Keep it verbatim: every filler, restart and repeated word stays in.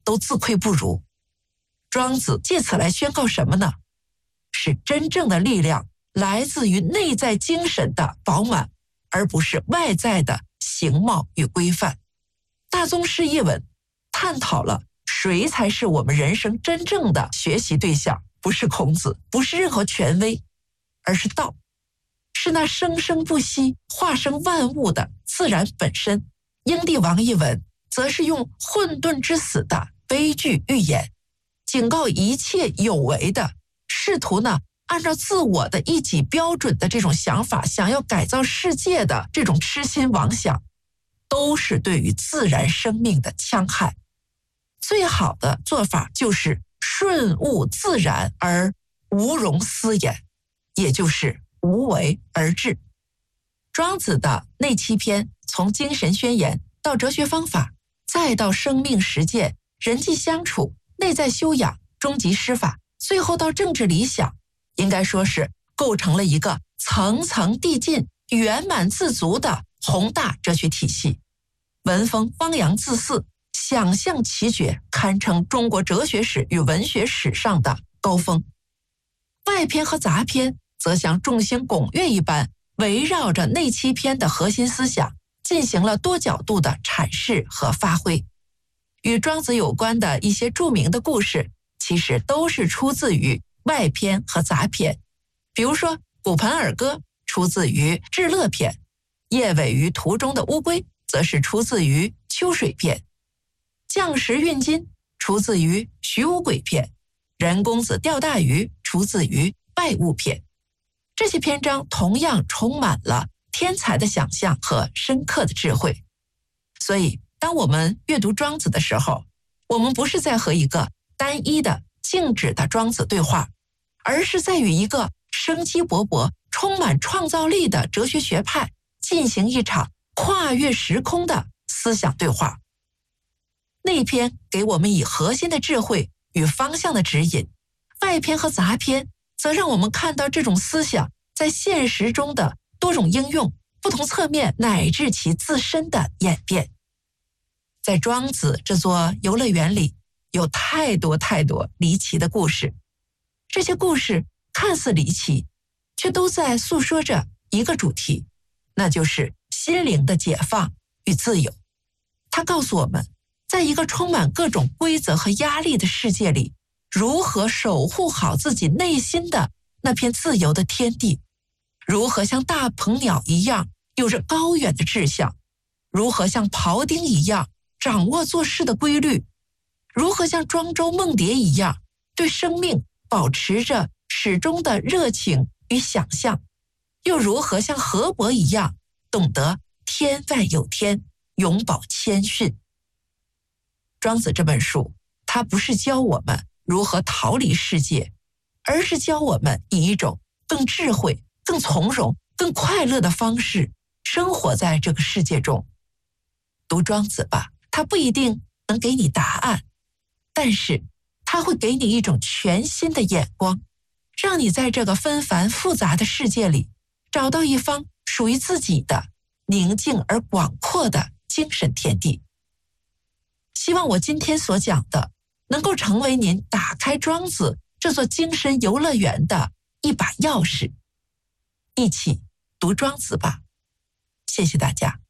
都自愧不如。庄子借此来宣告什么呢？是真正的力量来自于内在精神的饱满，而不是外在的形貌与规范。大宗师一文探讨了谁才是我们人生真正的学习对象，不是孔子，不是任何权威，而是道，是那生生不息、化生万物的自然本身。英帝王一文则是用混沌之死的悲剧预言，警告一切有为的试图呢按照自我的一己标准的这种想法想要改造世界的这种痴心妄想，都是对于自然生命的戕害。最好的做法就是顺物自然而无容思言，也就是无为而治。庄子的内七篇，从精神宣言到哲学方法，再到生命实践、人际相处、内在修养、终极施法，最后到政治理想，应该说是构成了一个层层递进、圆满自足的宏大哲学体系。文风汪洋恣肆，想象奇绝，堪称中国哲学史与文学史上的高峰。外篇和杂篇则像众星拱月一般，围绕着内七篇的核心思想进行了多角度的阐释和发挥。与庄子有关的一些著名的故事，其实都是出自于外篇和杂篇。比如说骨盆儿歌出自于至乐篇，夜尾于途中的乌龟则是出自于秋水篇，将士运金出自于徐无鬼篇，人公子钓大鱼出自于拜物篇。这些篇章同样充满了天才的想象和深刻的智慧。所以当我们阅读庄子的时候，我们不是在和一个单一的静止的庄子对话，而是在与一个生机勃勃、充满创造力的哲学学派进行一场跨越时空的思想对话。内篇给我们以核心的智慧与方向的指引，外篇和杂篇则让我们看到这种思想在现实中的多种应用、不同侧面乃至其自身的演变。在庄子这座游乐园里，有太多太多离奇的故事。这些故事看似离奇，却都在诉说着一个主题，那就是心灵的解放与自由。它告诉我们，在一个充满各种规则和压力的世界里，如何守护好自己内心的那片自由的天地，如何像大鹏鸟一样有着高远的志向，如何像庖丁一样掌握做事的规律，如何像庄周梦蝶一样对生命保持着始终的热情与想象，又如何像河伯一样懂得天外有天，永葆谦逊。庄子这本书，它不是教我们如何逃离世界，而是教我们以一种更智慧、更从容、更快乐的方式生活在这个世界中。读庄子吧，它不一定能给你答案，但是它会给你一种全新的眼光，让你在这个纷繁复杂的世界里找到一方属于自己的宁静而广阔的精神天地。希望我今天所讲的能够成为您打开庄子这座精神游乐园的一把钥匙。一起读庄子吧，谢谢大家。